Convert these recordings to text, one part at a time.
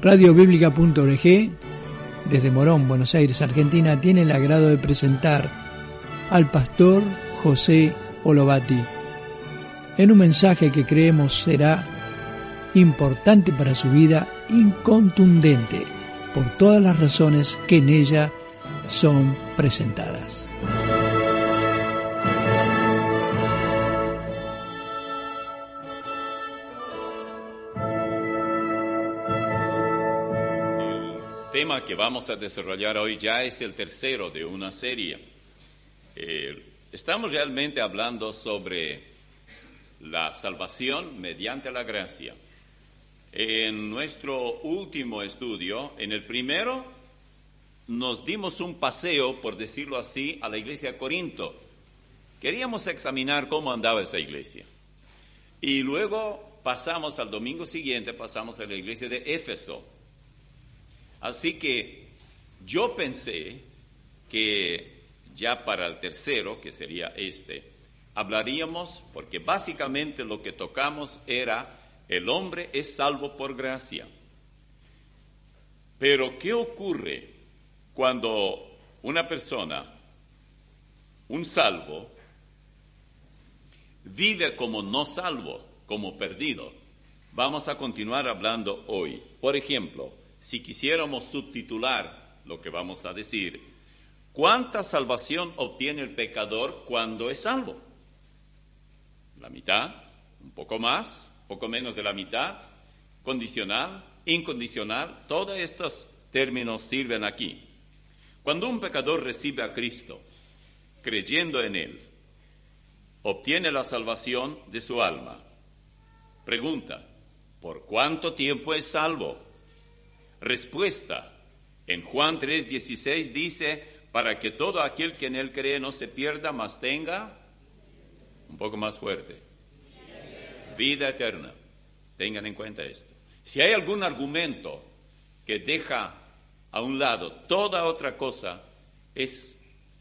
Radiobiblica.org, desde Morón, Buenos Aires, Argentina, tiene el agrado de presentar al pastor José Olovati en un mensaje que creemos será importante para su vida y contundente por todas las razones que en ella son presentadas. El tema que vamos a desarrollar hoy ya es el tercero de una serie. Estamos realmente hablando sobre la salvación mediante la gracia. En nuestro último estudio, en el primero, nos dimos un paseo, por decirlo así, a la iglesia de Corinto. Queríamos examinar cómo andaba esa iglesia. Y luego pasamos al domingo siguiente, pasamos a la iglesia de Éfeso. Así que yo pensé que ya para el tercero, que sería hablaríamos, porque básicamente lo que tocamos era el hombre es salvo por gracia. Pero ¿qué ocurre cuando una persona, un salvo, vive como no salvo, como perdido? Vamos a continuar hablando hoy. Por ejemplo, si quisiéramos subtitular lo que vamos a decir, ¿cuánta salvación obtiene el pecador cuando es salvo? ¿La mitad? ¿Un poco más? ¿Poco menos de la mitad? ¿Condicional? ¿Incondicional? Todos estos términos sirven aquí. Cuando un pecador recibe a Cristo, creyendo en Él, obtiene la salvación de su alma. Pregunta, ¿por cuánto tiempo es salvo? Respuesta, en Juan 3:16 dice, para que todo aquel que en Él cree no se pierda, mas tenga, un poco más fuerte, vida eterna. Tengan en cuenta esto. Si hay algún argumento que deja a un lado toda otra cosa, es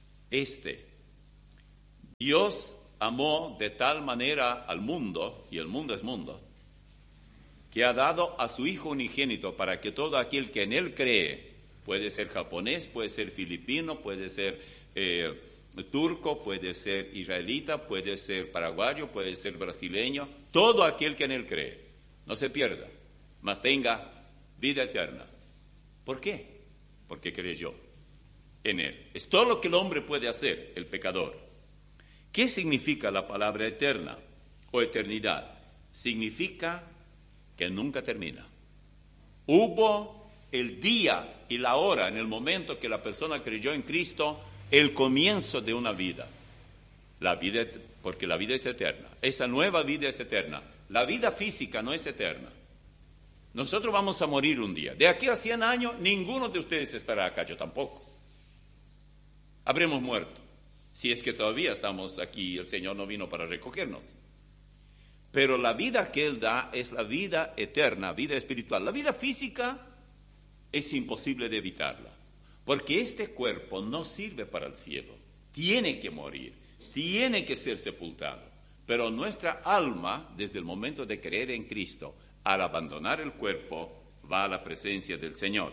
Dios amó de tal manera al mundo, y el mundo es mundo, que ha dado a su Hijo unigénito para que todo aquel que en Él cree, puede ser japonés, puede ser filipino, puede ser turco, puede ser israelita, puede ser paraguayo, puede ser brasileño, todo aquel que en Él cree, no se pierda, mas tenga vida eterna. ¿Por qué? Porque creyó en Él. Es todo lo que el hombre puede hacer, el pecador. ¿Qué significa la palabra eterna o eternidad? Significa que nunca termina. Hubo el día y la hora, en el momento que la persona creyó en Cristo, el comienzo de una vida. Porque la vida es eterna. Esa nueva vida es eterna. La vida física no es eterna. Nosotros vamos a morir un día. De aquí a 100 años, ninguno de ustedes estará acá, yo tampoco. Habremos muerto. Si es que todavía estamos aquí, el Señor no vino para recogernos. Pero la vida que Él da es la vida eterna, vida espiritual. La vida física es imposible de evitarla, porque este cuerpo no sirve para el cielo. Tiene que morir, tiene que ser sepultado. Pero nuestra alma, desde el momento de creer en Cristo, al abandonar el cuerpo, va a la presencia del Señor.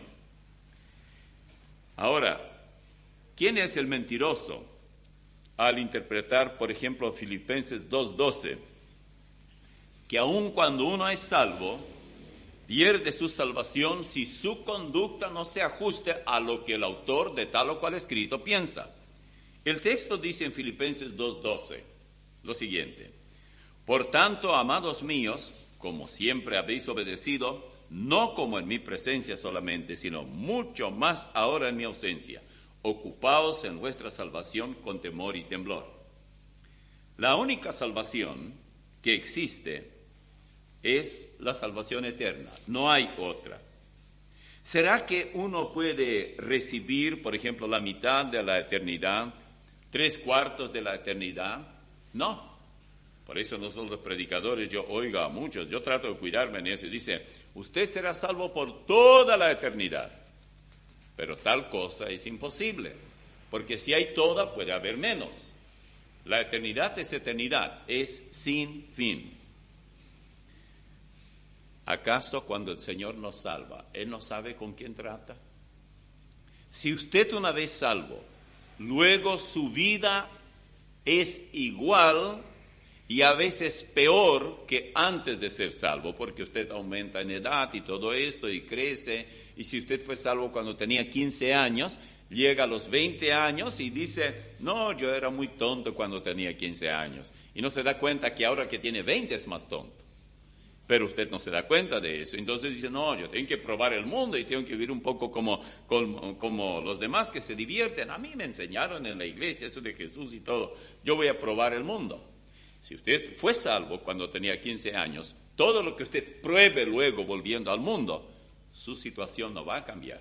Ahora, ¿quién es el mentiroso? Al interpretar, por ejemplo, Filipenses 2:12, que aun cuando uno es salvo, pierde su salvación si su conducta no se ajuste a lo que el autor de tal o cual escrito piensa. El texto dice en Filipenses 2:12 lo siguiente: por tanto, amados míos, como siempre habéis obedecido, no como en mi presencia solamente, sino mucho más ahora en mi ausencia, ocupaos en vuestra salvación con temor y temblor. La única salvación que existe es la salvación eterna, no hay otra. ¿Será que uno puede recibir, por ejemplo, la mitad de la eternidad, 3/4 de la eternidad? No. Por eso nosotros los predicadores, yo oigo a muchos, yo trato de cuidarme en eso, y dice, usted será salvo por toda la eternidad. Pero tal cosa es imposible, porque si hay toda, puede haber menos. La eternidad es eternidad, es sin fin. ¿Acaso cuando el Señor nos salva, Él no sabe con quién trata? Si usted una vez salvo, luego su vida es igual y a veces peor que antes de ser salvo, porque usted aumenta en edad y todo esto y crece, y si usted fue salvo cuando tenía 15 años, llega a los 20 años y dice, no, yo era muy tonto cuando tenía 15 años, y no se da cuenta que ahora que tiene 20 es más tonto. Pero usted no se da cuenta de eso. Entonces dice, no, yo tengo que probar el mundo y tengo que vivir un poco como los demás que se divierten. A mí me enseñaron en la iglesia eso de Jesús y todo. Yo voy a probar el mundo. Si usted fue salvo cuando tenía 15 años, todo lo que usted pruebe luego volviendo al mundo, su situación no va a cambiar.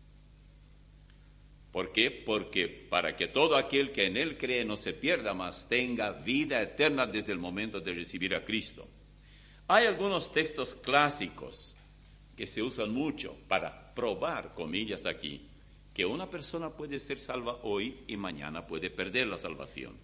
¿Por qué? Porque para que todo aquel que en Él cree no se pierda, mas tenga vida eterna desde el momento de recibir a Cristo. Hay algunos textos clásicos que se usan mucho para probar, comillas aquí, que una persona puede ser salva hoy y mañana puede perder la salvación.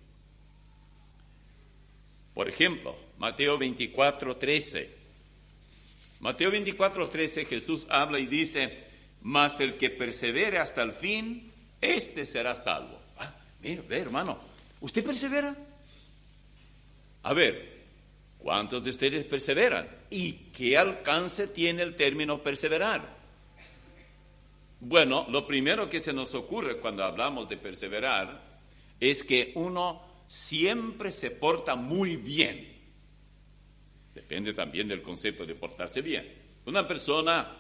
Por ejemplo, Mateo 24:13. Mateo 24:13 Jesús habla y dice, mas el que persevere hasta el fin, este será salvo. Mira, ve hermano, ¿usted persevera? A ver, ¿cuántos de ustedes perseveran? ¿Y qué alcance tiene el término perseverar? Bueno, lo primero que se nos ocurre cuando hablamos de perseverar es que uno siempre se porta muy bien. Depende también del concepto de portarse bien. Una persona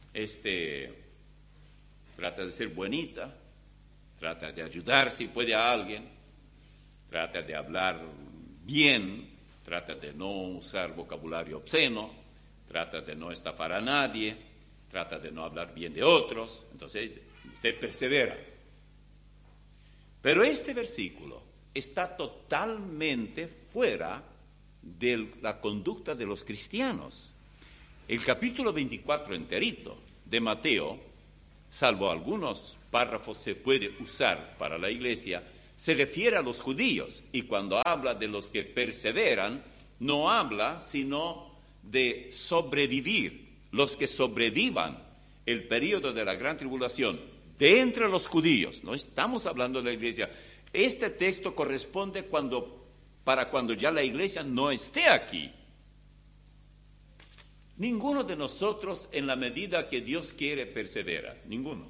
trata de ser bonita, trata de ayudar si puede a alguien, trata de hablar bien, trata de no usar vocabulario obsceno, trata de no estafar a nadie, trata de no hablar bien de otros. Entonces, usted persevera. Pero este versículo está totalmente fuera de la conducta de los cristianos. El capítulo 24 enterito de Mateo, salvo algunos párrafos se puede usar para la iglesia, se refiere a los judíos, y cuando habla de los que perseveran, no habla sino de sobrevivir, los que sobrevivan el periodo de la gran tribulación de entre los judíos. No estamos hablando de la iglesia. Este texto corresponde para cuando ya la iglesia no esté aquí. Ninguno de nosotros, en la medida que Dios quiere, persevera. Ninguno.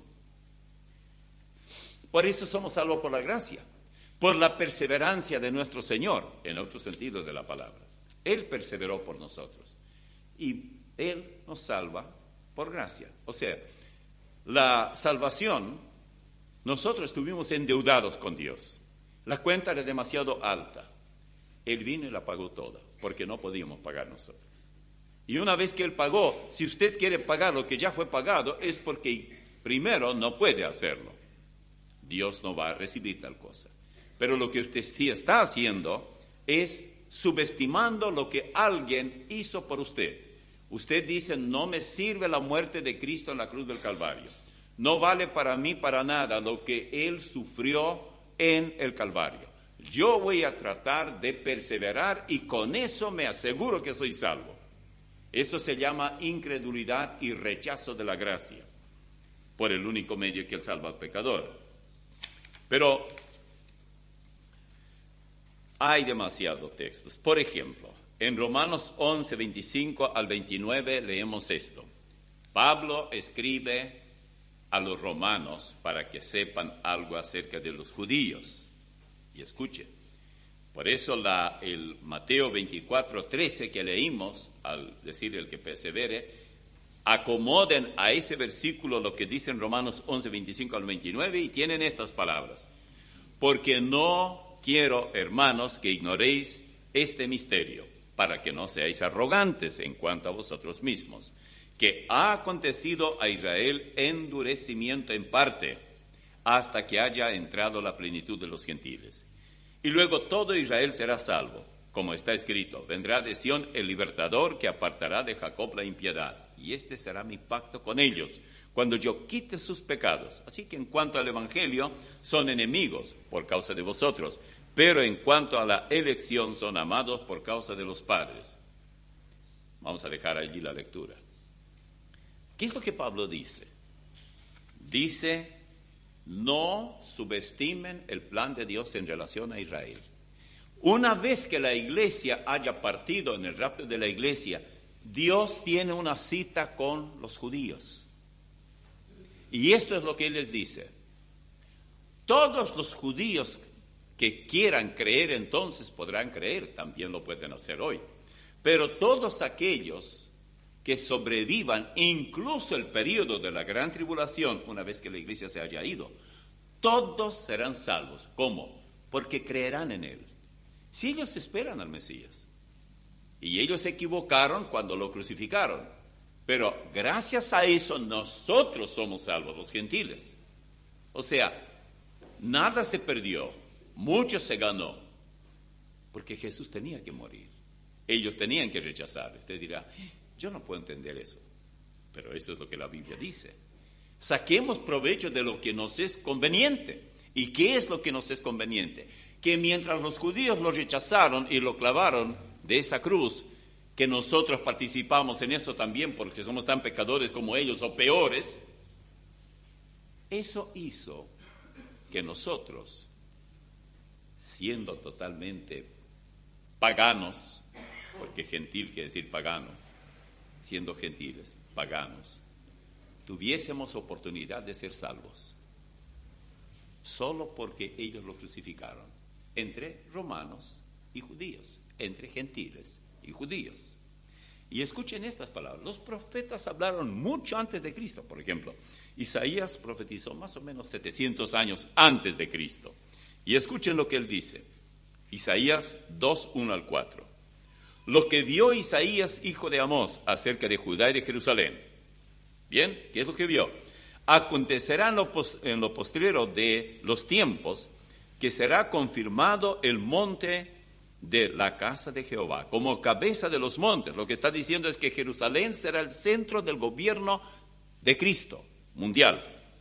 Por eso somos salvos por la gracia, por la perseverancia de nuestro Señor, en otro sentido de la palabra. Él perseveró por nosotros y Él nos salva por gracia. O sea, la salvación, nosotros estuvimos endeudados con Dios. La cuenta era demasiado alta. Él vino y la pagó toda, porque no podíamos pagar nosotros. Y una vez que Él pagó, si usted quiere pagar lo que ya fue pagado, es porque primero no puede hacerlo. Dios no va a recibir tal cosa. Pero lo que usted sí está haciendo es subestimando lo que alguien hizo por usted. Usted dice, no me sirve la muerte de Cristo en la cruz del Calvario. No vale para mí para nada lo que Él sufrió en el Calvario. Yo voy a tratar de perseverar y con eso me aseguro que soy salvo. Esto se llama incredulidad y rechazo de la gracia por el único medio que Él salva al pecador. Pero hay demasiados textos. Por ejemplo, en Romanos 11, 25 al 29 leemos esto. Pablo escribe a los romanos para que sepan algo acerca de los judíos. Y escuchen. Por eso el Mateo 24, 13 que leímos, al decir el que persevere, acomoden a ese versículo lo que dice en Romanos 11, 25 al 29 y tienen estas palabras. Porque no quiero, hermanos, que ignoréis este misterio, para que no seáis arrogantes en cuanto a vosotros mismos, que ha acontecido a Israel endurecimiento en parte, hasta que haya entrado la plenitud de los gentiles. Y luego todo Israel será salvo, como está escrito, vendrá de Sión el libertador que apartará de Jacob la impiedad, y este será mi pacto con ellos, cuando yo quite sus pecados. Así que en cuanto al Evangelio, son enemigos por causa de vosotros, pero en cuanto a la elección, son amados por causa de los padres. Vamos a dejar allí la lectura. ¿Qué es lo que Pablo dice? Dice, no subestimen el plan de Dios en relación a Israel. Una vez que la iglesia haya partido en el rapto de la iglesia, Dios tiene una cita con los judíos. Y esto es lo que Él les dice. Todos los judíos que quieran creer entonces podrán creer, también lo pueden hacer hoy. Pero todos aquellos que sobrevivan, incluso el periodo de la gran tribulación, una vez que la iglesia se haya ido, todos serán salvos. ¿Cómo? Porque creerán en Él. Si ellos esperan al Mesías. Y ellos se equivocaron cuando lo crucificaron. Pero gracias a eso nosotros somos salvos, los gentiles. O sea, nada se perdió, mucho se ganó. Porque Jesús tenía que morir. Ellos tenían que rechazar. Usted dirá, yo no puedo entender eso. Pero eso es lo que la Biblia dice. Saquemos provecho de lo que nos es conveniente. ¿Y qué es lo que nos es conveniente? Que mientras los judíos lo rechazaron y lo clavaron de esa cruz, que nosotros participamos en eso también porque somos tan pecadores como ellos o peores, eso hizo que nosotros, siendo totalmente paganos, porque gentil quiere decir pagano, siendo gentiles, paganos, tuviésemos oportunidad de ser salvos, solo porque ellos lo crucificaron, entre romanos y judíos, entre gentiles y judíos. Y escuchen estas palabras, los profetas hablaron mucho antes de Cristo. Por ejemplo, Isaías profetizó más o menos 700 años antes de Cristo. Y escuchen lo que él dice, Isaías 2, 1 al 4. Lo que vio Isaías, hijo de Amós, acerca de Judá y de Jerusalén. Bien, ¿qué es lo que vio? Acontecerá en lo postrero de los tiempos que será confirmado el monte de la casa de Jehová, como cabeza de los montes. Lo que está diciendo es que Jerusalén será el centro del gobierno de Cristo, mundial.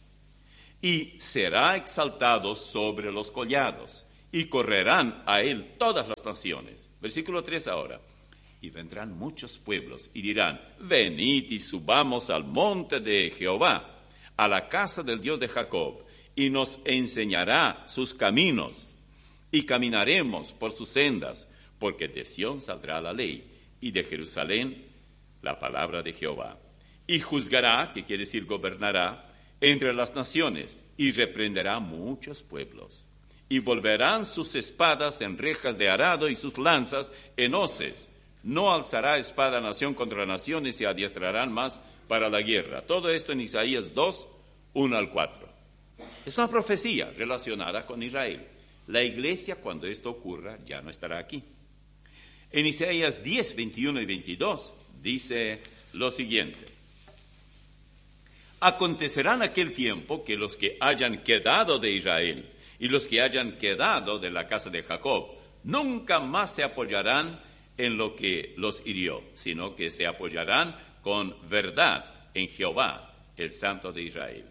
Y será exaltado sobre los collados, y correrán a él todas las naciones. Versículo 3 ahora. Y vendrán muchos pueblos, y dirán, venid y subamos al monte de Jehová, a la casa del Dios de Jacob, y nos enseñará sus caminos, y caminaremos por sus sendas, porque de Sión saldrá la ley, y de Jerusalén la palabra de Jehová. Y juzgará, que quiere decir gobernará, entre las naciones, y reprenderá muchos pueblos. Y volverán sus espadas en rejas de arado, y sus lanzas en hoces. No alzará espada nación contra nación, y se adiestrarán más para la guerra. Todo esto en Isaías 2, 1 al 4. Es una profecía relacionada con Israel. La iglesia, cuando esto ocurra, ya no estará aquí. En Isaías 10, 21 y 22 dice lo siguiente. Acontecerá en aquel tiempo que los que hayan quedado de Israel y los que hayan quedado de la casa de Jacob nunca más se apoyarán en lo que los hirió, sino que se apoyarán con verdad en Jehová, el Santo de Israel.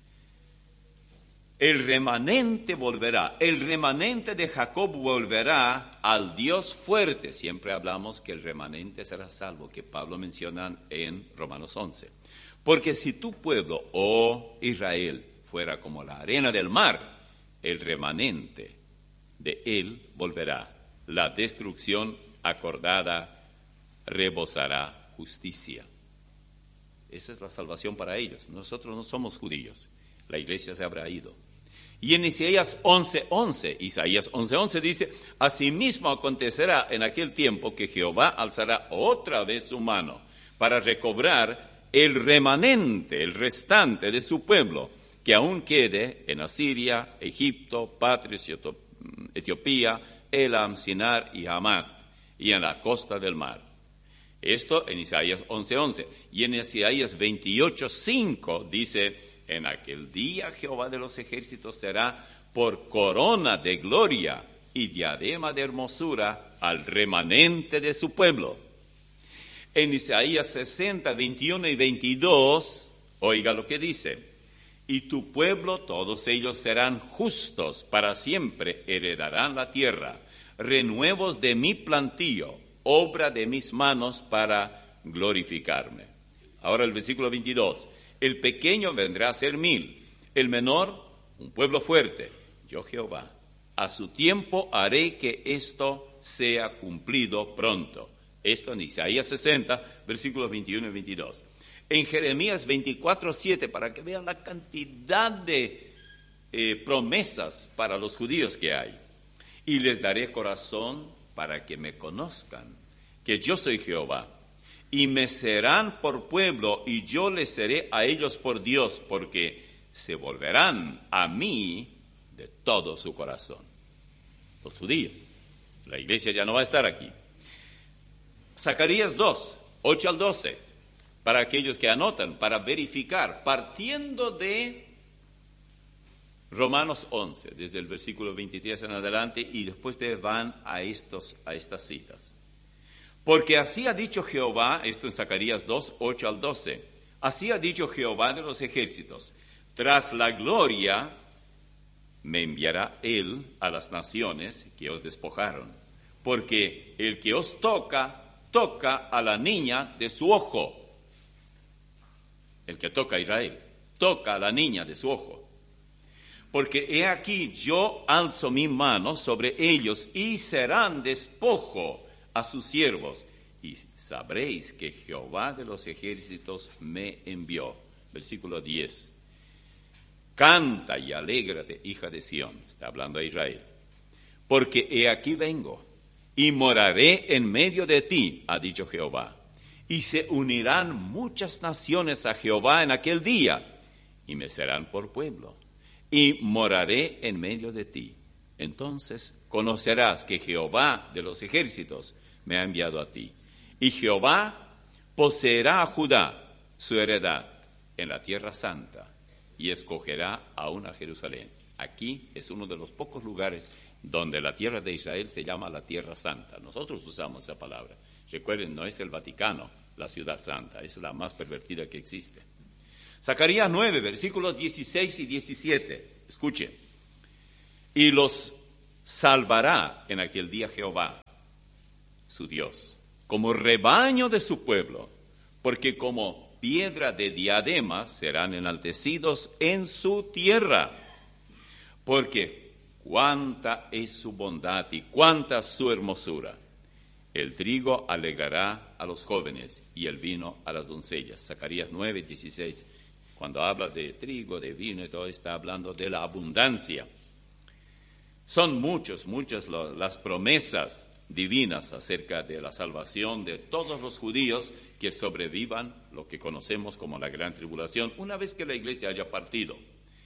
El remanente volverá, el remanente de Jacob volverá al Dios fuerte. Siempre hablamos que el remanente será salvo, que Pablo menciona en Romanos 11. Porque si tu pueblo, oh Israel, fuera como la arena del mar, el remanente de él volverá. La destrucción acordada rebosará justicia. Esa es la salvación para ellos. Nosotros no somos judíos. La iglesia se habrá ido. Y en Isaías 11:11 dice, asimismo acontecerá en aquel tiempo que Jehová alzará otra vez su mano para recobrar el remanente, el restante de su pueblo, que aún quede en Asiria, Egipto, Patris, Etiopía, Elam, Sinar y Hamat, y en la costa del mar. Esto en Isaías 11:11. Y en Isaías 28:5 dice, en aquel día Jehová de los ejércitos será por corona de gloria y diadema de hermosura al remanente de su pueblo. En Isaías 60, 21 y 22, oiga lo que dice, y tu pueblo, todos ellos serán justos, para siempre heredarán la tierra, renuevos de mi plantío, obra de mis manos para glorificarme. Ahora el versículo 22. El pequeño vendrá a ser 1000, el menor un pueblo fuerte. Yo Jehová, a su tiempo haré que esto sea cumplido pronto. Esto en Isaías 60, versículos 21 y 22. En Jeremías 24:7, para que vean la cantidad de promesas para los judíos que hay. Y les daré corazón para que me conozcan, que yo soy Jehová. Y me serán por pueblo, y yo les seré a ellos por Dios, porque se volverán a mí de todo su corazón. Los judíos. La iglesia ya no va a estar aquí. Zacarías 2, 8 al 12, para aquellos que anotan, para verificar, partiendo de Romanos 11, desde el versículo 23 en adelante, y después te van a estas citas. Porque así ha dicho Jehová, esto en Zacarías 2, 8 al 12, así ha dicho Jehová de los ejércitos, tras la gloria me enviará él a las naciones que os despojaron, porque el que os toca a la niña de su ojo. El que toca a Israel, toca a la niña de su ojo. Porque he aquí yo alzo mi mano sobre ellos y serán despojo a sus siervos. Y sabréis que Jehová de los ejércitos me envió. Versículo 10. Canta y alégrate, hija de Sión. Está hablando a Israel. Porque he aquí vengo y moraré en medio de ti, ha dicho Jehová. Y se unirán muchas naciones a Jehová en aquel día, y me serán por pueblo, y moraré en medio de ti. Entonces conocerás que Jehová de los ejércitos me ha enviado a ti. Y Jehová poseerá a Judá su heredad en la tierra santa, y escogerá aún a Jerusalén. Aquí es uno de los pocos lugares donde la tierra de Israel se llama la tierra santa. Nosotros usamos esa palabra. Recuerden, no es el Vaticano, la ciudad santa, es la más pervertida que existe. Zacarías 9, versículos 16 y 17. Escuchen. Y los salvará en aquel día Jehová, su Dios, como rebaño de su pueblo, porque como piedra de diadema serán enaltecidos en su tierra. Porque cuánta es su bondad y cuánta su hermosura. El trigo alegrará a los jóvenes y el vino a las doncellas. Zacarías 9, 16. Cuando habla de trigo, de vino y todo, está hablando de la abundancia. Son muchas las promesas divinas acerca de la salvación de todos los judíos que sobrevivan lo que conocemos como la gran tribulación, una vez que la iglesia haya partido.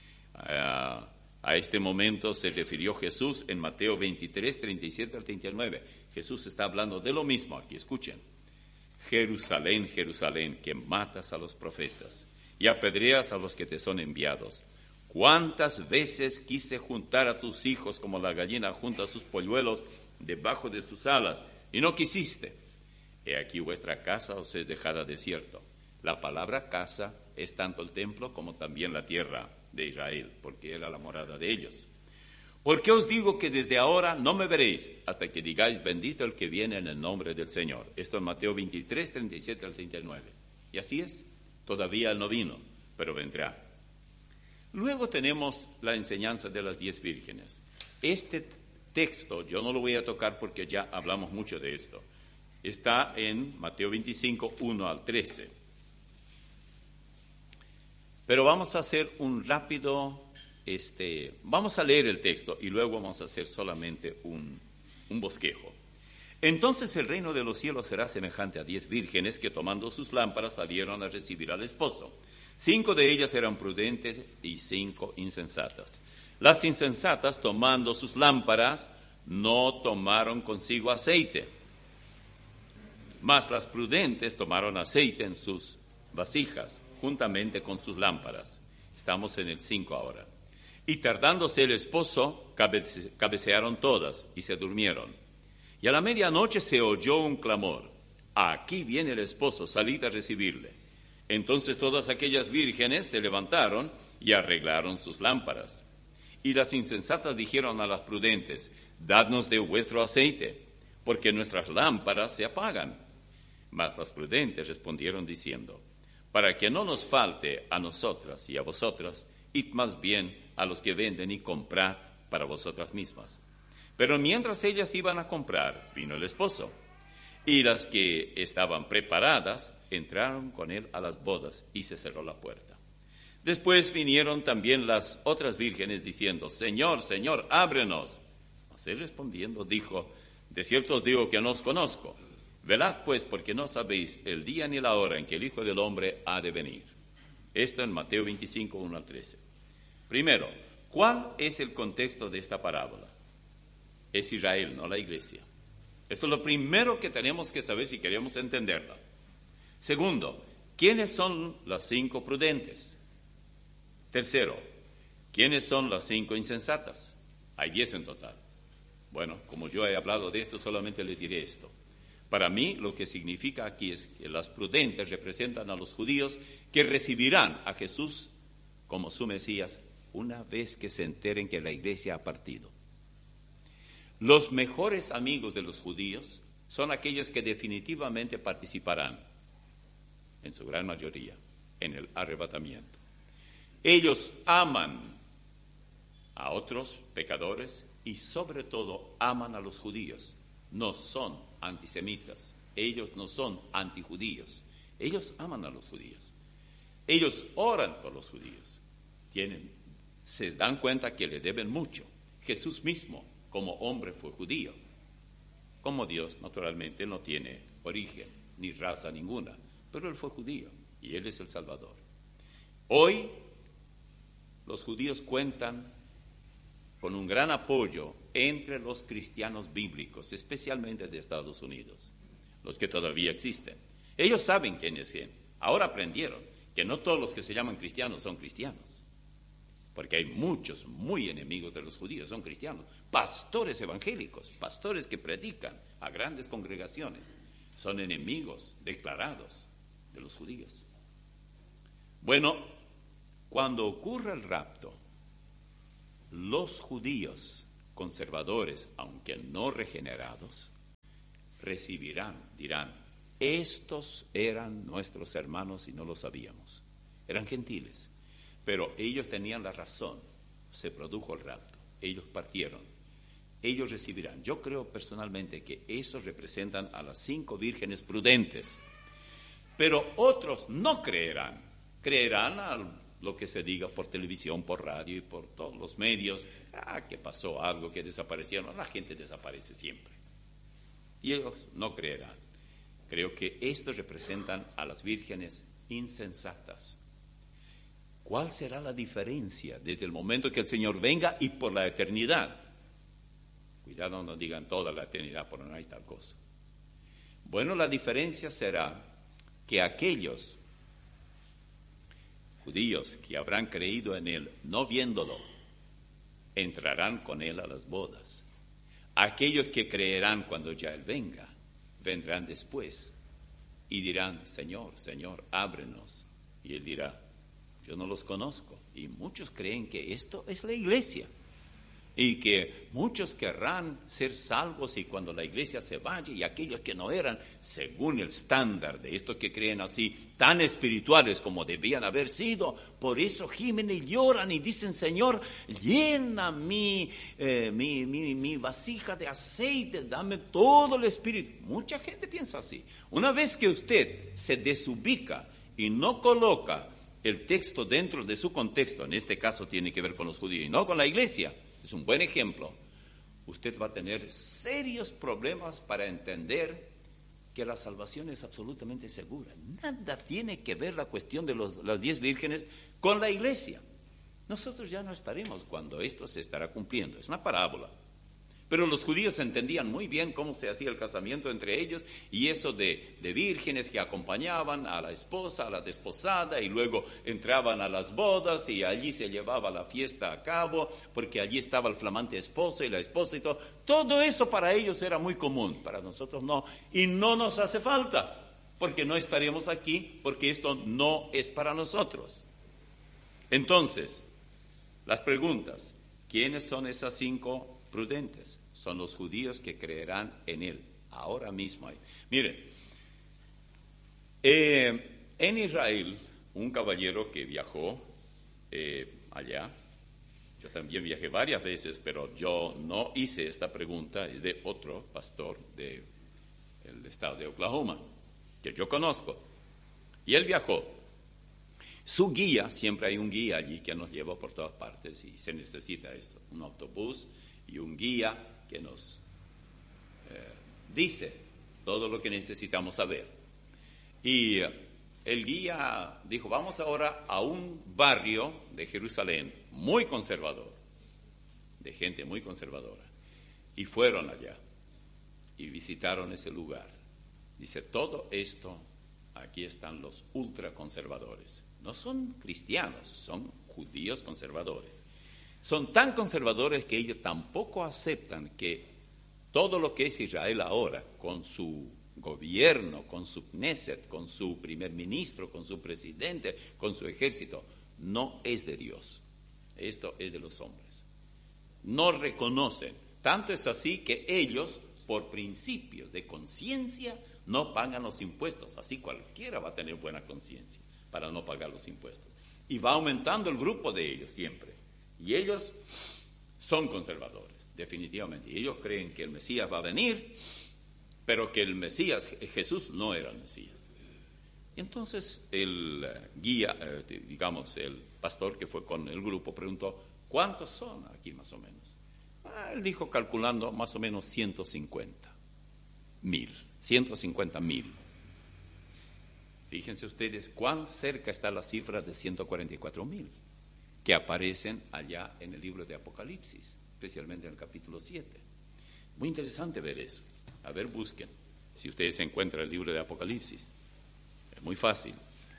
A este momento se refirió Jesús en Mateo 23, 37 al 39. Jesús está hablando de lo mismo aquí, escuchen. Jerusalén, Jerusalén, que matas a los profetas y apedreas a los que te son enviados. ¿Cuántas veces quise juntar a tus hijos como la gallina junta a sus polluelos debajo de sus alas, y no quisiste? He aquí vuestra casa os es dejada desierto. La palabra casa es tanto el templo como también la tierra de Israel, porque era la morada de ellos. ¿Por qué os digo que desde ahora no me veréis hasta que digáis bendito el que viene en el nombre del Señor? Esto en Mateo 23, 37 al 39. Y así es, todavía él no vino, pero vendrá. Luego tenemos la enseñanza de las 10 vírgenes. Este texto yo no lo voy a tocar porque ya hablamos mucho de esto. Está en Mateo 25, 1 al 13. Pero vamos a hacer un rápido, vamos a leer el texto y luego vamos a hacer solamente un bosquejo. Entonces el reino de los cielos será semejante a 10 vírgenes que tomando sus lámparas salieron a recibir al esposo. 5 de ellas eran prudentes y 5 insensatas. Las insensatas, tomando sus lámparas, no tomaron consigo aceite, mas las prudentes tomaron aceite en sus vasijas, juntamente con sus lámparas. Estamos en el 5 ahora. Y tardándose el esposo, cabecearon todas y se durmieron. Y a la medianoche se oyó un clamor: aquí viene el esposo, salid a recibirle. Entonces todas aquellas vírgenes se levantaron y arreglaron sus lámparas. Y las insensatas dijeron a las prudentes: dadnos de vuestro aceite, porque nuestras lámparas se apagan. Mas las prudentes respondieron diciendo: para que no nos falte a nosotras y a vosotras, id más bien a los que venden y comprad para vosotras mismas. Pero mientras ellas iban a comprar, vino el esposo, y las que estaban preparadas entraron con él a las bodas, y se cerró la puerta. Después vinieron también las otras vírgenes diciendo, Señor, Señor, ábrenos. Mas él respondiendo dijo, de cierto os digo que no os conozco. Velad pues, porque no sabéis el día ni la hora en que el Hijo del Hombre ha de venir. Esto en Mateo 25, 1 al 13. Primero, ¿cuál es el contexto de esta parábola? Es Israel, no la iglesia. Esto es lo primero que tenemos que saber si queremos entenderla. Segundo, ¿quiénes son las 5 prudentes? Tercero, ¿quiénes son las 5 insensatas? Hay 10 en total. Bueno, como yo he hablado de esto, solamente les diré esto. Para mí, lo que significa aquí es que las prudentes representan a los judíos que recibirán a Jesús como su Mesías una vez que se enteren que la iglesia ha partido. Los mejores amigos de los judíos son aquellos que definitivamente participarán, en su gran mayoría, en el arrebatamiento. Ellos aman a otros pecadores y sobre todo aman a los judíos. No son antisemitas, ellos no son antijudíos, ellos aman a los judíos. Ellos oran por los judíos, se dan cuenta que le deben mucho. Jesús mismo, como hombre, fue judío. Como Dios, naturalmente, no tiene origen ni raza ninguna, pero él fue judío y él es el Salvador. Hoy los judíos cuentan con un gran apoyo entre los cristianos bíblicos, especialmente de Estados Unidos, los que todavía existen. Ellos saben quién es quién. Ahora aprendieron que no todos los que se llaman cristianos son cristianos, porque hay muchos muy enemigos de los judíos, son cristianos, pastores evangélicos, pastores que predican a grandes congregaciones, son enemigos declarados de los judíos. Bueno, cuando ocurra el rapto, los judíos conservadores, aunque no regenerados, dirán, estos eran nuestros hermanos y no lo sabíamos. Eran gentiles, pero ellos tenían la razón, se produjo el rapto, ellos partieron, ellos recibirán. Yo creo personalmente que esos representan a las 5 vírgenes prudentes, pero otros no creerán a lo que se diga por televisión, por radio y por todos los medios, que pasó algo, que desaparecieron. La gente desaparece siempre. Y ellos no creerán. Creo que estos representan a las vírgenes insensatas. ¿Cuál será la diferencia desde el momento que el Señor venga y por la eternidad? Cuidado, no digan toda la eternidad, porque no hay tal cosa. Bueno, la diferencia será que aquellos judíos que habrán creído en Él, no viéndolo, entrarán con Él a las bodas. Aquellos que creerán cuando ya Él venga, vendrán después y dirán, Señor, Señor, ábrenos. Y Él dirá, yo no los conozco. Y muchos creen que esto es la iglesia y que muchos querrán ser salvos y cuando la iglesia se vaya, y aquellos que no eran, según el estándar de estos que creen así, tan espirituales como debían haber sido, por eso gimen y lloran y dicen, Señor, llena mi vasija de aceite, dame todo el espíritu. Mucha gente piensa así. Una vez que usted se desubica y no coloca el texto dentro de su contexto, en este caso tiene que ver con los judíos y no con la iglesia, es un buen ejemplo, usted va a tener serios problemas para entender que la salvación es absolutamente segura. Nada tiene que ver la cuestión de las 10 vírgenes con la iglesia. Nosotros ya no estaremos cuando esto se estará cumpliendo. Es una parábola. Pero los judíos entendían muy bien cómo se hacía el casamiento entre ellos y eso de vírgenes que acompañaban a la esposa, a la desposada y luego entraban a las bodas y allí se llevaba la fiesta a cabo porque allí estaba el flamante esposo y la esposa y todo. Todo eso para ellos era muy común, para nosotros no. Y no nos hace falta porque no estaremos aquí porque esto no es para nosotros. Entonces, las preguntas, ¿quiénes son esas 5 prudentes? Son los judíos que creerán en Él ahora mismo. Miren, En Israel, un caballero que viajó allá, yo también viajé varias veces, pero yo no hice esta pregunta, es de otro pastor del estado de Oklahoma, que yo conozco. Y él viajó. Su guía, siempre hay un guía allí que nos lleva por todas partes y se necesita esto, un autobús y un guía que nos dice todo lo que necesitamos saber. Y el guía dijo, vamos ahora a un barrio de Jerusalén muy conservador, de gente muy conservadora. Y fueron allá y visitaron ese lugar. Dice, todo esto, aquí están los ultraconservadores. No son cristianos, son judíos conservadores. Son tan conservadores que ellos tampoco aceptan que todo lo que es Israel ahora, con su gobierno, con su Knesset, con su primer ministro, con su presidente, con su ejército, no es de Dios. Esto es de los hombres. No reconocen. Tanto es así que ellos, por principios de conciencia, no pagan los impuestos. Así cualquiera va a tener buena conciencia para no pagar los impuestos. Y va aumentando el grupo de ellos siempre. Y ellos son conservadores, definitivamente. Y ellos creen que el Mesías va a venir, pero que el Mesías, Jesús, no era el Mesías. Y entonces el guía, digamos, el pastor que fue con el grupo, preguntó, ¿cuántos son aquí más o menos? Él dijo, calculando, más o menos 150,000. Fíjense ustedes cuán cerca está la cifra de 144,000 que aparecen allá en el libro de Apocalipsis, especialmente en el capítulo 7. Muy interesante ver eso. A ver, busquen, si ustedes encuentran el libro de Apocalipsis. Es muy fácil.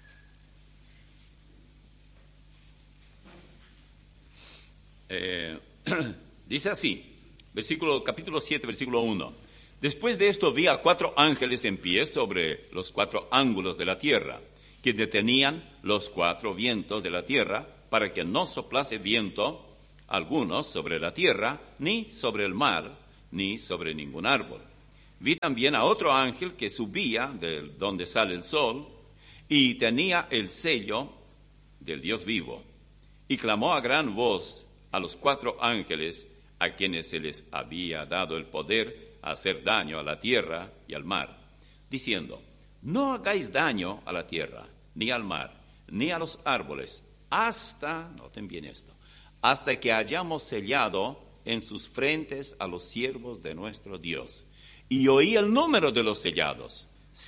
Dice así, capítulo 7, versículo 1. Después de esto vi a 4 ángeles en pie sobre los 4 ángulos de la tierra, que detenían los 4 vientos de la tierra, para que no soplase viento alguno sobre la tierra, ni sobre el mar, ni sobre ningún árbol. Vi también a otro ángel que subía de donde sale el sol, y tenía el sello del Dios vivo, y clamó a gran voz a los 4 ángeles a quienes se les había dado el poder a hacer daño a la tierra y al mar, diciendo, no hagáis daño a la tierra, ni al mar, ni a los árboles, hasta, noten bien esto, hasta que hayamos sellado en sus frentes a los siervos de nuestro Dios. Y oí el número de los sellados,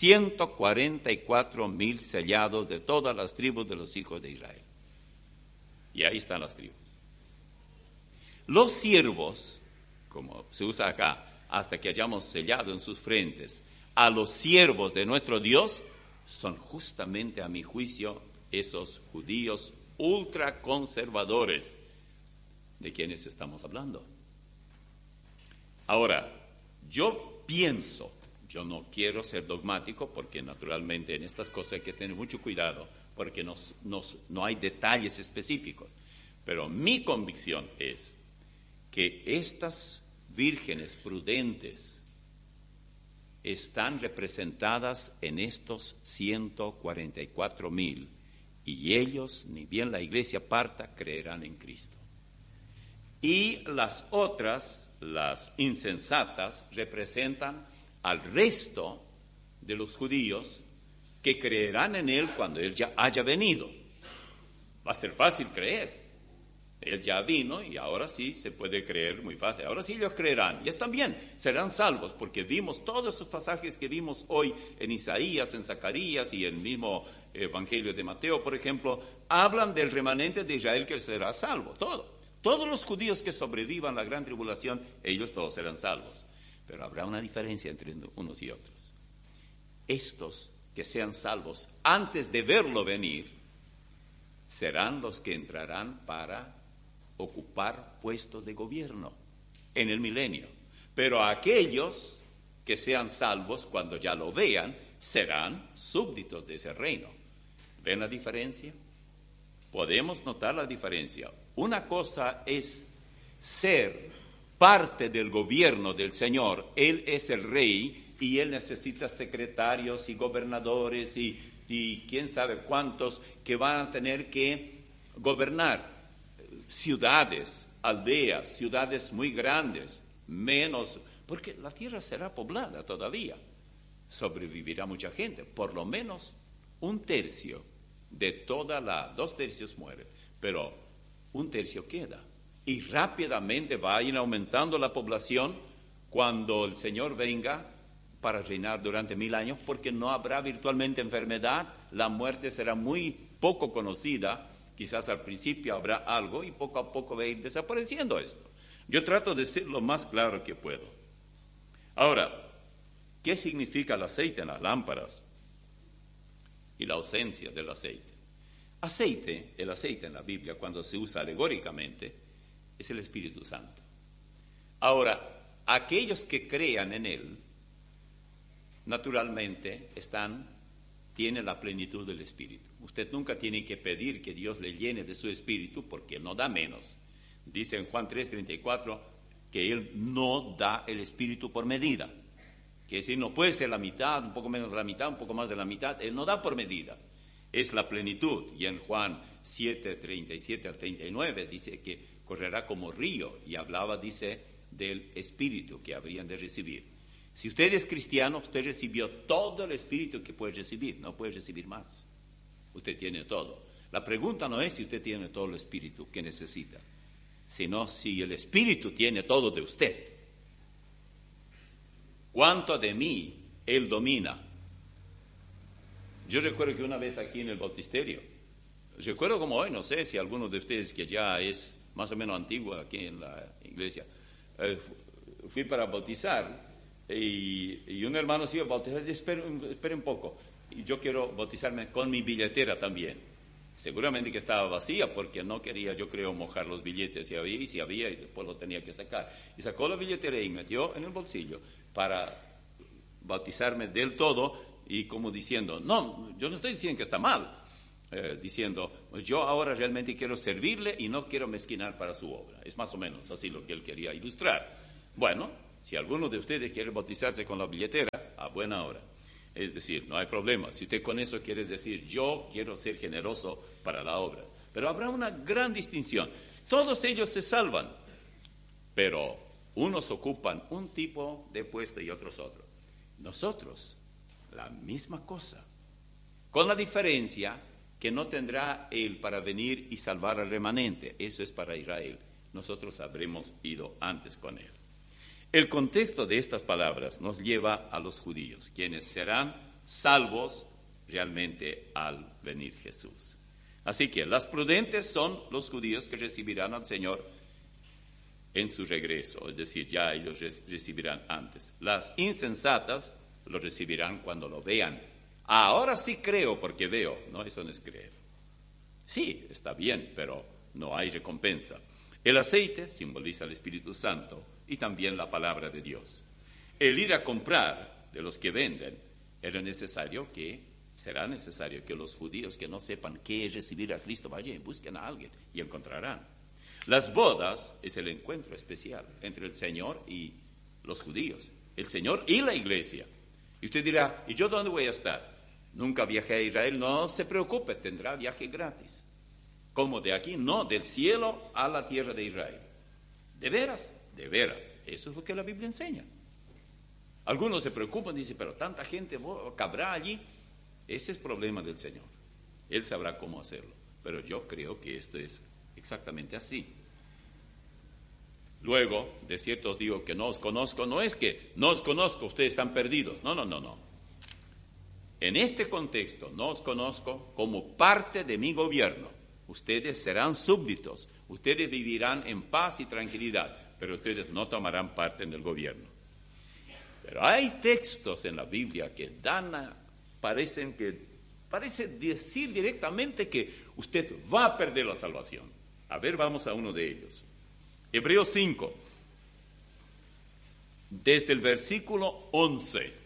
144,000 sellados de todas las tribus de los hijos de Israel. Y ahí están las tribus. Los siervos, como se usa acá, hasta que hayamos sellado en sus frentes a los siervos de nuestro Dios, son justamente, a mi juicio, esos judíos ultraconservadores de quienes estamos hablando. Ahora, yo pienso, yo no quiero ser dogmático, porque naturalmente en estas cosas hay que tener mucho cuidado, porque no hay detalles específicos, pero mi convicción es que estas vírgenes prudentes están representadas en estos 144,000, y ellos, ni bien la iglesia parta, creerán en Cristo. Y las otras, las insensatas, representan al resto de los judíos que creerán en Él cuando Él ya haya venido. Va a ser fácil creer. Él ya vino y ahora sí se puede creer muy fácil. Ahora sí ellos creerán y están bien, serán salvos, porque vimos todos esos pasajes que vimos hoy en Isaías, en Zacarías y en el mismo Evangelio de Mateo, por ejemplo, hablan del remanente de Israel que será salvo, todo. Todos los judíos que sobrevivan la gran tribulación, ellos todos serán salvos. Pero habrá una diferencia entre unos y otros. Estos que sean salvos antes de verlo venir, serán los que entrarán para ocupar puestos de gobierno en el milenio. Pero aquellos que sean salvos cuando ya lo vean, serán súbditos de ese reino. ¿Ven la diferencia? Podemos notar la diferencia. Una cosa es ser parte del gobierno del Señor. Él es el rey y Él necesita secretarios y gobernadores y y quién sabe cuántos que van a tener que gobernar ciudades, aldeas, ciudades muy grandes, menos, porque la tierra será poblada todavía. Sobrevivirá mucha gente, por lo menos 1/3 de toda 2/3 mueren, pero 1/3 queda. Y rápidamente va a ir aumentando la población cuando el Señor venga para reinar durante 1000 años, porque no habrá virtualmente enfermedad, la muerte será muy poco conocida, quizás al principio habrá algo y poco a poco va a ir desapareciendo esto. Yo trato de ser lo más claro que puedo. Ahora, ¿qué significa el aceite en las lámparas y la ausencia del aceite? El aceite en la Biblia, cuando se usa alegóricamente, es el Espíritu Santo. Ahora, aquellos que crean en Él, naturalmente tienen la plenitud del Espíritu. Usted nunca tiene que pedir que Dios le llene de su Espíritu, porque Él no da menos. Dice en Juan 3:34 que Él no da el Espíritu por medida. Que decir, no puede ser la mitad, un poco menos de la mitad, un poco más de la mitad. Él no da por medida. Es la plenitud. Y en Juan 7:37 al 39 dice que correrá como río. Y hablaba, dice, del Espíritu que habrían de recibir. Si usted es cristiano, usted recibió todo el Espíritu que puede recibir. No puede recibir más. Usted tiene todo. La pregunta no es si usted tiene todo el Espíritu que necesita, sino si el Espíritu tiene todo de usted. ¿Cuánto de mí Él domina? Yo recuerdo que una vez aquí en el bautisterio, recuerdo como hoy, no sé si alguno de ustedes que ya es más o menos antiguo aquí en la iglesia, fui para bautizar y un hermano se iba a bautizar, espera un poco, y yo quiero bautizarme con mi billetera también. Seguramente que estaba vacía porque no quería, yo creo, mojar los billetes y si había, y después lo tenía que sacar. Y sacó la billetera y metió en el bolsillo para bautizarme del todo y como diciendo, no, yo no estoy diciendo que está mal, diciendo, yo ahora realmente quiero servirle y no quiero mezquinar para su obra. Es más o menos así lo que él quería ilustrar. Bueno, si alguno de ustedes quiere bautizarse con la billetera, a buena hora. Es decir, no hay problema. Si usted con eso quiere decir, yo quiero ser generoso para la obra. Pero habrá una gran distinción. Todos ellos se salvan, pero unos ocupan un tipo de puesto y otros otro. Nosotros, la misma cosa, con la diferencia que no tendrá Él para venir y salvar al remanente. Eso es para Israel. Nosotros habremos ido antes con Él. El contexto de estas palabras nos lleva a los judíos, quienes serán salvos realmente al venir Jesús. Así que las prudentes son los judíos que recibirán al Señor en su regreso, es decir, ya ellos recibirán antes. Las insensatas lo recibirán cuando lo vean. Ahora sí creo porque veo. No, eso no es creer. Sí, está bien, pero no hay recompensa. El aceite simboliza el Espíritu Santo y también la palabra de Dios. El ir a comprar de los que venden será necesario que los judíos que no sepan qué es recibir a Cristo vayan y busquen a alguien y encontrarán. Las bodas es el encuentro especial entre el Señor y los judíos, el Señor y la iglesia. Y usted dirá, ¿y yo dónde voy a estar? Nunca viajé a Israel. No se preocupe, tendrá viaje gratis. ¿Cómo de aquí? No, del cielo a la tierra de Israel. ¿De veras? De veras. Eso es lo que la Biblia enseña. Algunos se preocupan, dicen, pero tanta gente cabrá allí. Ese es problema del Señor. Él sabrá cómo hacerlo. Pero yo creo que esto es exactamente así. Luego, de cierto os digo que no os conozco. No es que no os conozco, ustedes están perdidos. No. En este contexto, no os conozco como parte de mi gobierno. Ustedes serán súbditos, ustedes vivirán en paz y tranquilidad, pero ustedes no tomarán parte en el gobierno. Pero hay textos en la Biblia que parece decir directamente que usted va a perder la salvación. A ver, vamos a uno de ellos. Hebreos 5, desde el versículo 11.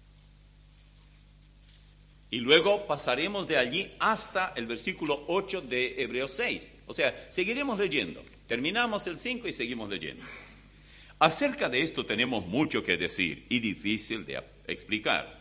Y luego pasaremos de allí hasta el versículo 8 de Hebreos 6. O sea, seguiremos leyendo. Terminamos el 5 y seguimos leyendo. Acerca de esto tenemos mucho que decir y difícil de explicar.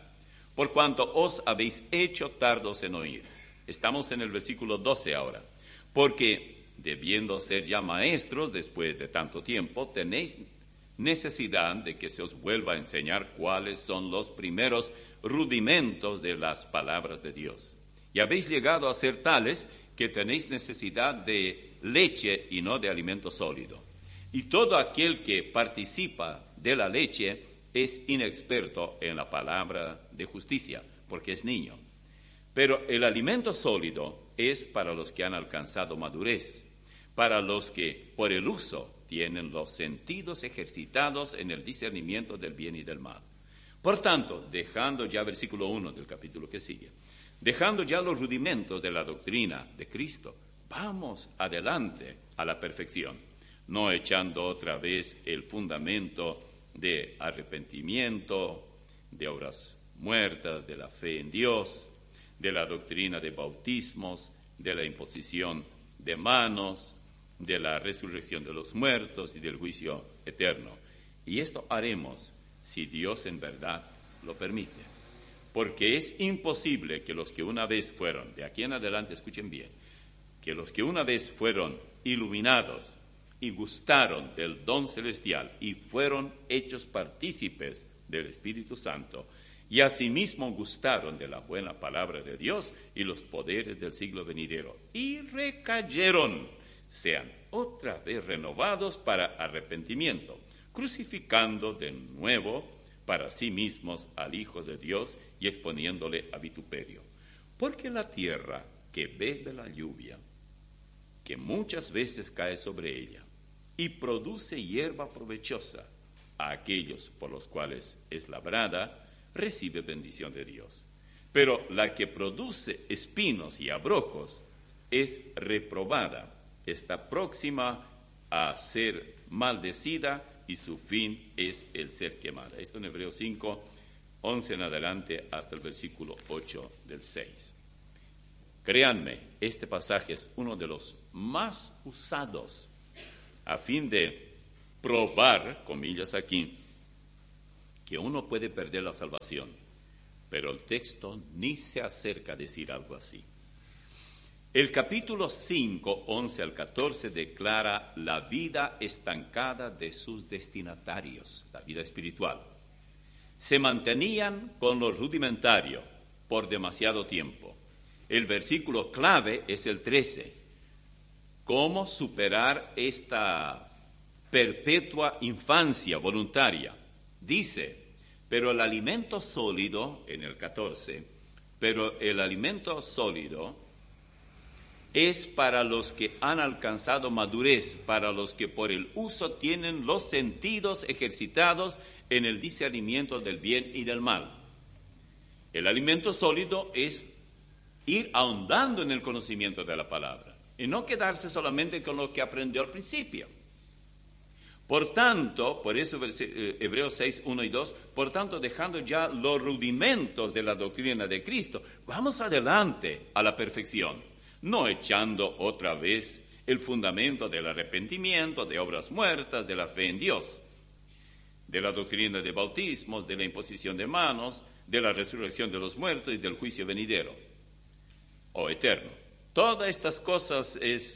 por cuanto os habéis hecho tardos en oír. Estamos en el versículo 12 ahora. Porque, debiendo ser ya maestros después de tanto tiempo, tenéis necesidad de que se os vuelva a enseñar cuáles son los primeros rudimentos de las palabras de Dios. Y habéis llegado a ser tales que tenéis necesidad de leche y no de alimento sólido. Y todo aquel que participa de la leche es inexperto en la palabra de justicia, porque es niño. Pero el alimento sólido es para los que han alcanzado madurez, para los que por el uso tienen los sentidos ejercitados en el discernimiento del bien y del mal. Por tanto, dejando ya versículo 1 del capítulo que sigue, dejando ya los rudimentos de la doctrina de Cristo, vamos adelante a la perfección, no echando otra vez el fundamento de arrepentimiento, de obras muertas, de la fe en Dios, de la doctrina de bautismos, de la imposición de manos, de la resurrección de los muertos y del juicio eterno. Y esto haremos si Dios en verdad lo permite. Porque es imposible que los que una vez fueron, de aquí en adelante escuchen bien, que los que una vez fueron iluminados y gustaron del don celestial y fueron hechos partícipes del Espíritu Santo, y asimismo gustaron de la buena palabra de Dios y los poderes del siglo venidero, y recayeron, sean otra vez renovados para arrepentimiento, crucificando de nuevo para sí mismos al Hijo de Dios y exponiéndole a vituperio. Porque la tierra que bebe la lluvia, que muchas veces cae sobre ella, y produce hierba provechosa a aquellos por los cuales es labrada, recibe bendición de Dios. Pero la que produce espinos y abrojos es reprobada, está próxima a ser maldecida y su fin es el ser quemada. Esto en Hebreos 5, 11 en adelante hasta el versículo 8 del 6. Créanme, este pasaje es uno de los más usados a fin de probar, comillas aquí, que uno puede perder la salvación, pero el texto ni se acerca a decir algo así. El capítulo 5, 11 al 14 declara la vida estancada de sus destinatarios, la vida espiritual. Se mantenían con lo rudimentario por demasiado tiempo. El versículo clave es el 13. ¿Cómo superar esta perpetua infancia voluntaria? Dice, pero el alimento sólido, en el 14, pero el alimento sólido es para los que han alcanzado madurez, para los que por el uso tienen los sentidos ejercitados en el discernimiento del bien y del mal. El alimento sólido es ir ahondando en el conocimiento de la palabra y no quedarse solamente con lo que aprendió al principio. Por tanto, por eso Hebreos 6, 1 y 2, por tanto, dejando ya los rudimentos de la doctrina de Cristo, vamos adelante a la perfección, no echando otra vez el fundamento del arrepentimiento, de obras muertas, de la fe en Dios, de la doctrina de bautismos, de la imposición de manos, de la resurrección de los muertos y del juicio venidero o eterno. Todas estas cosas es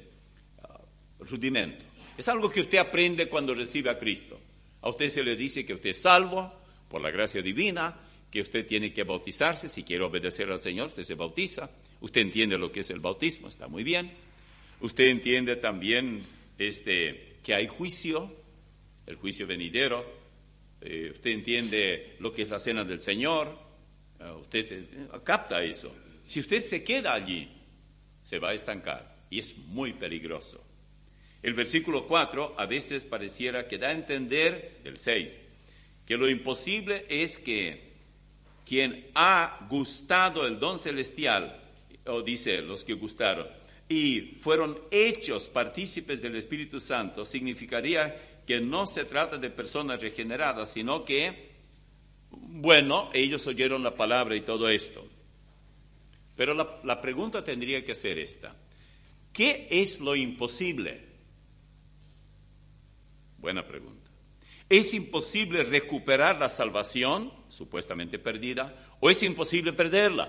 rudimento. Es algo que usted aprende cuando recibe a Cristo. A usted se le dice que usted es salvo por la gracia divina, que usted tiene que bautizarse. Si quiere obedecer al Señor, usted se bautiza. Usted entiende lo que es el bautismo, está muy bien. Usted entiende también que hay juicio, el juicio venidero. Usted entiende lo que es la cena del Señor. Usted capta eso. Si usted se queda allí, se va a estancar y es muy peligroso. El versículo 4 a veces pareciera que da a entender, el 6, que lo imposible es que quien ha gustado el don celestial, o dice los que gustaron, y fueron hechos partícipes del Espíritu Santo, significaría que no se trata de personas regeneradas, sino que, bueno, ellos oyeron la palabra y todo esto. Pero la pregunta tendría que ser esta: ¿qué es lo imposible? Buena pregunta. ¿Es imposible recuperar la salvación, supuestamente perdida, o es imposible perderla?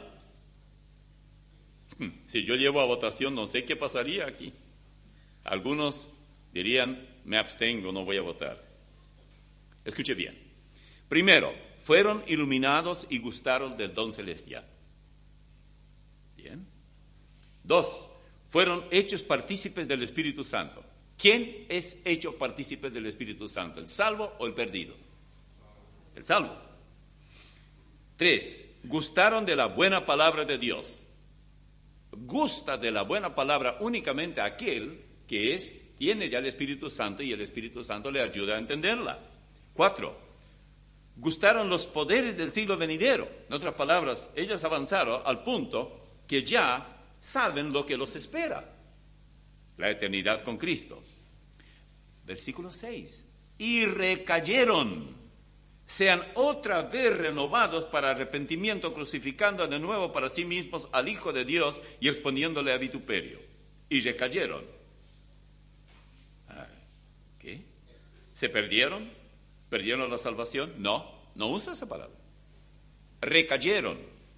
Si yo llevo a votación, no sé qué pasaría aquí. Algunos dirían, me abstengo, no voy a votar. Escuche bien. Primero, fueron iluminados y gustaron del don celestial. Bien. 2, fueron hechos partícipes del Espíritu Santo. ¿Quién es hecho partícipe del Espíritu Santo? ¿El salvo o el perdido? El salvo. 3, gustaron de la buena palabra de Dios. Gusta de la buena palabra únicamente aquel que tiene ya el Espíritu Santo y el Espíritu Santo le ayuda a entenderla. 4, gustaron los poderes del siglo venidero. En otras palabras, ellos avanzaron al punto que ya saben lo que los espera. La eternidad con Cristo. Versículo 6. Y recayeron, sean otra vez renovados para arrepentimiento, crucificando de nuevo para sí mismos al Hijo de Dios y exponiéndole a vituperio. Y recayeron. ¿Qué? ¿Se perdieron? ¿Perdieron la salvación? No usa esa palabra. Recayeron.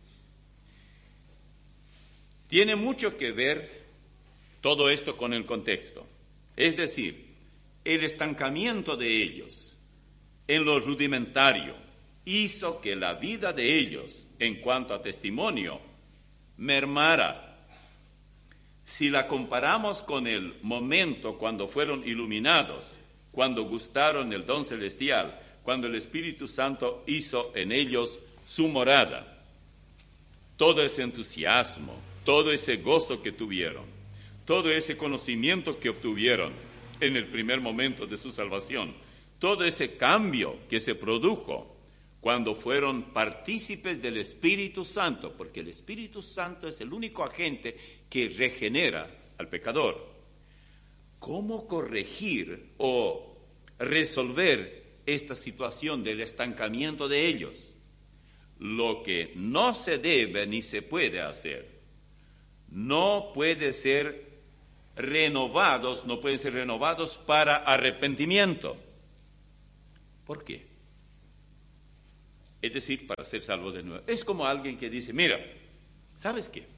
Tiene mucho que ver todo esto con el contexto. Es decir, el estancamiento de ellos en lo rudimentario hizo que la vida de ellos, en cuanto a testimonio, mermara. Si la comparamos con el momento cuando fueron iluminados, cuando gustaron el don celestial, cuando el Espíritu Santo hizo en ellos su morada, todo ese entusiasmo, todo ese gozo que tuvieron, todo ese conocimiento que obtuvieron en el primer momento de su salvación, todo ese cambio que se produjo cuando fueron partícipes del Espíritu Santo, porque el Espíritu Santo es el único agente que regenera al pecador. ¿Cómo corregir o resolver esta situación del estancamiento de ellos? Lo que no se debe ni se puede hacer, no pueden ser renovados para arrepentimiento. ¿Por qué? Es decir, para ser salvos de nuevo. Es como alguien que dice, mira, ¿sabes qué?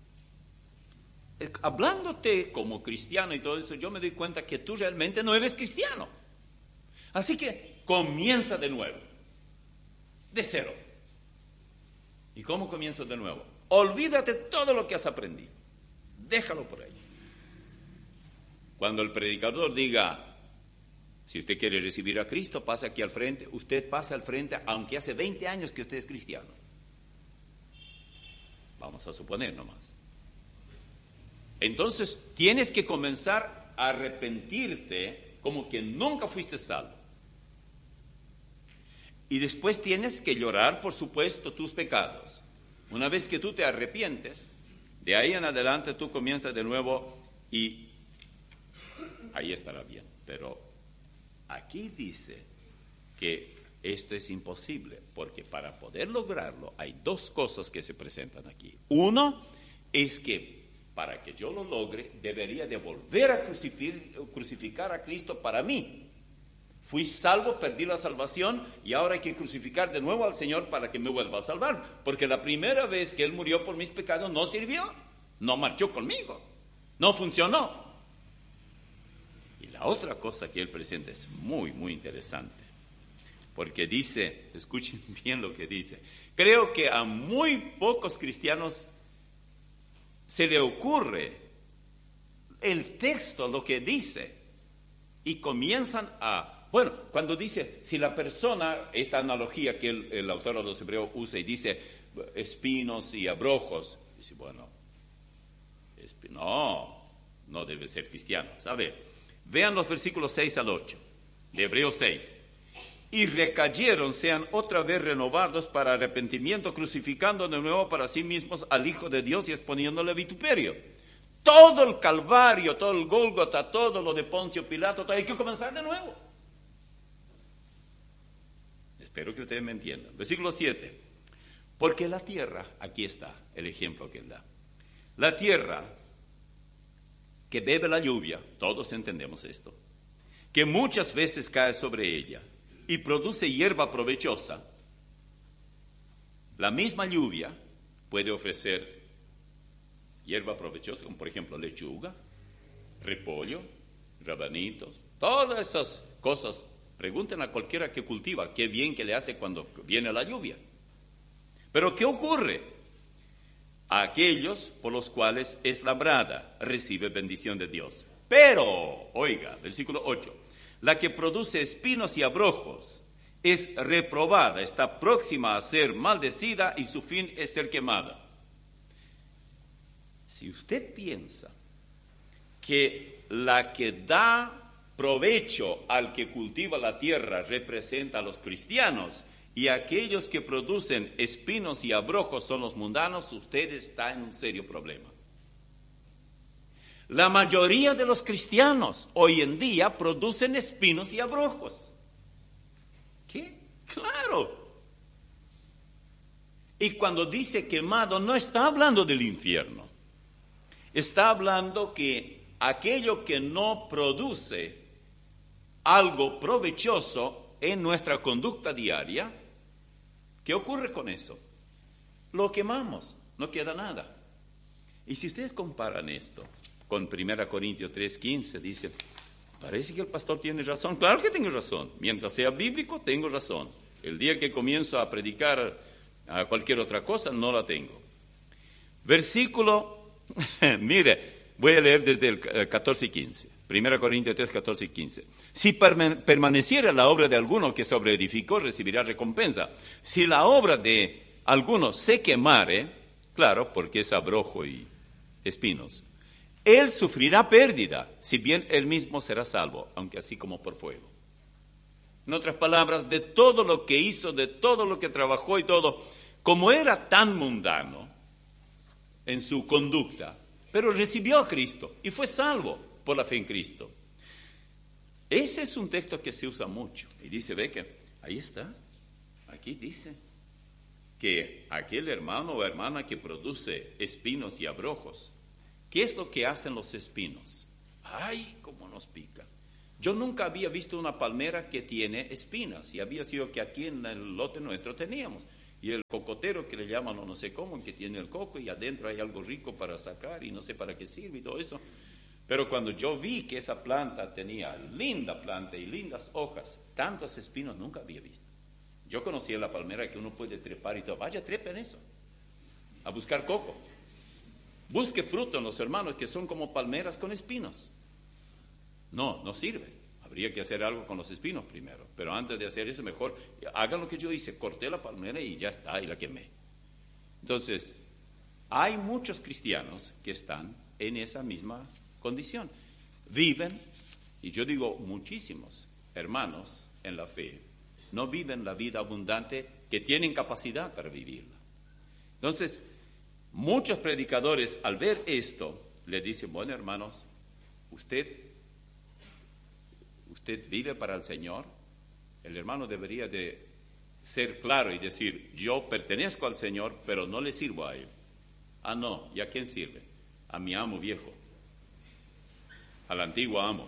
Hablándote como cristiano y todo eso, yo me doy cuenta que tú realmente no eres cristiano. Así que comienza de nuevo, de cero. ¿Y cómo comienzo de nuevo? Olvídate todo lo que has aprendido. Déjalo por ahí. Cuando el predicador diga, si usted quiere recibir a Cristo, pasa aquí al frente. Usted pasa al frente, aunque hace 20 años que usted es cristiano. Vamos a suponer nomás. Entonces, tienes que comenzar a arrepentirte como que nunca fuiste salvo. Y después tienes que llorar, por supuesto, tus pecados. Una vez que tú te arrepientes, de ahí en adelante tú comienzas de nuevo y ahí estará bien. Pero aquí dice que esto es imposible, porque para poder lograrlo hay dos cosas que se presentan aquí. Uno es que para que yo lo logre, debería de volver a crucificar a Cristo para mí. Fui salvo, perdí la salvación y ahora hay que crucificar de nuevo al Señor para que me vuelva a salvar. Porque la primera vez que Él murió por mis pecados no sirvió, no marchó conmigo, no funcionó. Y la otra cosa que Él presenta es muy, muy interesante. Porque dice, escuchen bien lo que dice, creo que a muy pocos cristianos se le ocurre el texto, lo que dice, y comienzan a... Bueno, cuando dice, si la persona, esta analogía que el autor de los Hebreos usa y dice espinos y abrojos, dice, bueno, no debe ser cristiano. A ver, vean los versículos 6 al 8 de Hebreos 6. Y recayeron, sean otra vez renovados para arrepentimiento, crucificando de nuevo para sí mismos al Hijo de Dios y exponiéndole a vituperio. Todo el Calvario, todo el Gólgota, todo lo de Poncio Pilato, todo hay que comenzar de nuevo. Espero que ustedes me entiendan. Versículo 7. Porque la tierra, aquí está el ejemplo que él da. La tierra que bebe la lluvia, todos entendemos esto, que muchas veces cae sobre ella, y produce hierba provechosa, la misma lluvia puede ofrecer hierba provechosa, como por ejemplo lechuga, repollo, rabanitos, todas esas cosas. Pregunten a cualquiera que cultiva, qué bien que le hace cuando viene la lluvia. Pero ¿qué ocurre? A aquellos por los cuales es labrada, recibe bendición de Dios. Pero, oiga, versículo 8, la que produce espinos y abrojos es reprobada, está próxima a ser maldecida y su fin es ser quemada. Si usted piensa que la que da provecho al que cultiva la tierra representa a los cristianos y aquellos que producen espinos y abrojos son los mundanos, usted está en un serio problema. La mayoría de los cristianos hoy en día producen espinos y abrojos. ¿Qué? Claro. Y cuando dice quemado, no está hablando del infierno. Está hablando que aquello que no produce algo provechoso en nuestra conducta diaria, ¿qué ocurre con eso? Lo quemamos, no queda nada. Y si ustedes comparan esto con 1 Corintios 3:15, dice, parece que el pastor tiene razón. Claro que tengo razón. Mientras sea bíblico, tengo razón. El día que comienzo a predicar a cualquier otra cosa, no la tengo. Versículo, mire, voy a leer desde el 14 y 15. 1 Corintios 3, 14 y 15. Si permaneciera la obra de alguno que sobreedificó, recibirá recompensa. Si la obra de alguno se quemare, claro, porque es abrojo y espinos, él sufrirá pérdida, si bien él mismo será salvo, aunque así como por fuego. En otras palabras, de todo lo que hizo, de todo lo que trabajó y todo, como era tan mundano en su conducta, pero recibió a Cristo y fue salvo por la fe en Cristo. Ese es un texto que se usa mucho. Y dice, ve que ahí está, aquí dice que aquel hermano o hermana que produce espinos y abrojos, ¿qué es lo que hacen los espinos? ¡Ay, cómo nos pican! Yo nunca había visto una palmera que tiene espinas, y había sido que aquí en el lote nuestro teníamos. Y el cocotero que le llaman o no sé cómo, que tiene el coco y adentro hay algo rico para sacar y no sé para qué sirve y todo eso. Pero cuando yo vi que esa planta tenía linda planta y lindas hojas, tantos espinos nunca había visto. Yo conocía la palmera que uno puede trepar y todo. Vaya, trepen eso, a buscar coco. Busque fruto en los hermanos que son como palmeras con espinos. No, no sirve. Habría que hacer algo con los espinos primero. Pero antes de hacer eso, mejor hagan lo que yo hice. Corté la palmera y ya está, y la quemé. Entonces, hay muchos cristianos que están en esa misma condición. Viven, y yo digo muchísimos hermanos en la fe, no viven la vida abundante que tienen capacidad para vivirla. Entonces, muchos predicadores al ver esto le dicen, bueno hermanos, usted vive para el Señor. El hermano debería de ser claro y decir, yo pertenezco al Señor, pero no le sirvo a Él. Ah, no, ¿y a quién sirve? A mi amo viejo, al antiguo amo.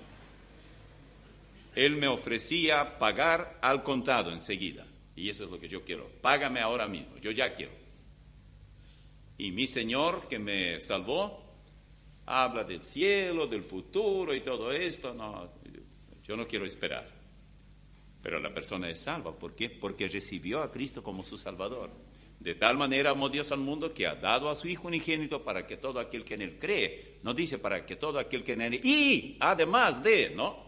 Él me ofrecía pagar al contado enseguida, y eso es lo que yo quiero. Págame ahora mismo, yo ya quiero. Y mi Señor que me salvó habla del cielo, del futuro y todo esto. No, yo no quiero esperar. Pero la persona es salva. ¿Por qué? Porque recibió a Cristo como su Salvador. De tal manera amó Dios al mundo que ha dado a su Hijo unigénito para que todo aquel que en Él cree, no dice para que todo aquel que en Él, y además de, ¿no?,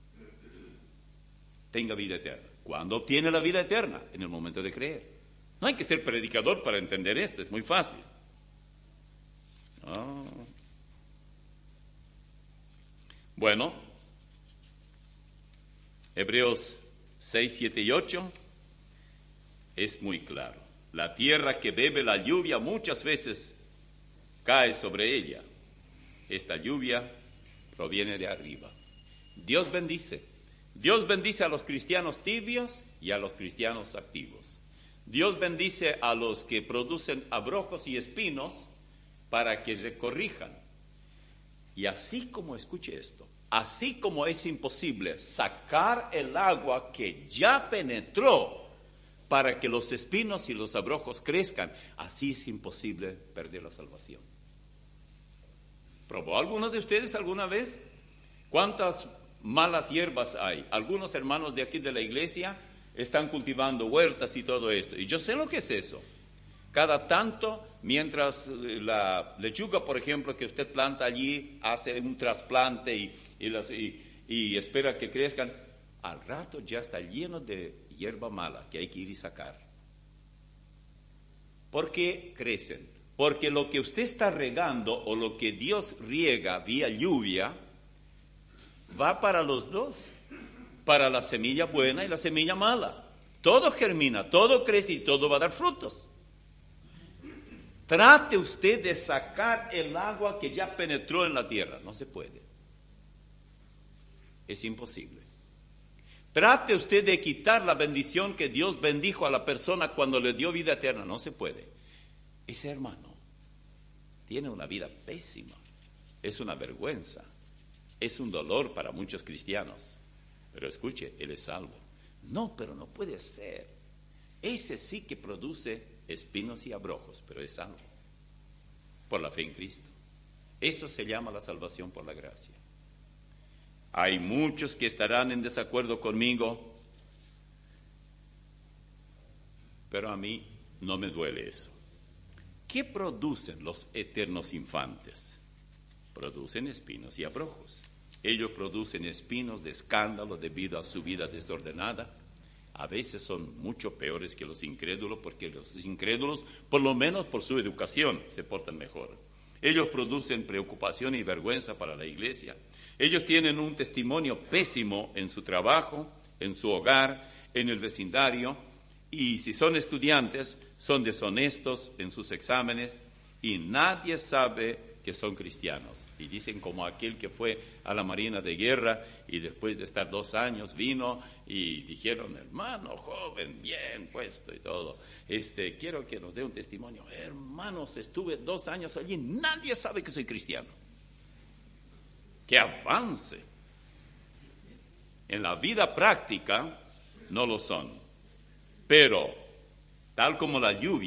tenga vida eterna. ¿Cuándo obtiene la vida eterna? En el momento de creer. No hay que ser predicador para entender esto, es muy fácil. No. Bueno, Hebreos 6, 7 y 8 es muy claro. La tierra que bebe la lluvia muchas veces cae sobre ella. Esta lluvia proviene de arriba. Dios bendice. Dios bendice a los cristianos tibios y a los cristianos activos. Dios bendice a los que producen abrojos y espinos para que se corrijan. Y así como escuche esto, así como es imposible sacar el agua que ya penetró para que los espinos y los abrojos crezcan, así es imposible perder la salvación. ¿Probó alguno de ustedes alguna vez? ¿Cuántas malas hierbas hay? Algunos hermanos de aquí de la iglesia están cultivando huertas y todo esto. Y yo sé lo que es eso. Cada tanto, mientras la lechuga, por ejemplo, que usted planta allí, hace un trasplante y espera que crezcan, al rato ya está lleno de hierba mala que hay que ir y sacar. ¿Por qué crecen? Porque lo que usted está regando o lo que Dios riega vía lluvia va para los dos, para la semilla buena y la semilla mala. Todo germina, todo crece y todo va a dar frutos. Trate usted de sacar el agua que ya penetró en la tierra. No se puede. Es imposible. Trate usted de quitar la bendición que Dios bendijo a la persona cuando le dio vida eterna. No se puede. Ese hermano tiene una vida pésima. Es una vergüenza. Es un dolor para muchos cristianos. Pero escuche, él es salvo. No, pero no puede ser. Ese sí que produce espinos y abrojos, pero es salvo por la fe en Cristo. Eso se llama la salvación por la gracia. Hay muchos que estarán en desacuerdo conmigo, pero a mí no me duele eso. ¿Qué producen los eternos infantes? Producen espinos y abrojos. Ellos producen espinos de escándalo debido a su vida desordenada. A veces son mucho peores que los incrédulos, porque los incrédulos, por lo menos por su educación, se portan mejor. Ellos producen preocupación y vergüenza para la iglesia. Ellos tienen un testimonio pésimo en su trabajo, en su hogar, en el vecindario, y si son estudiantes, son deshonestos en sus exámenes, y nadie sabe que son cristianos. Y dicen como aquel que fue a la Marina de Guerra y después de estar 2 años vino y dijeron, hermano joven, bien puesto y todo, quiero que nos dé un testimonio. Hermanos, estuve 2 años allí, nadie sabe que soy cristiano. ¡Qué avance! En la vida práctica no lo son, pero tal como la lluvia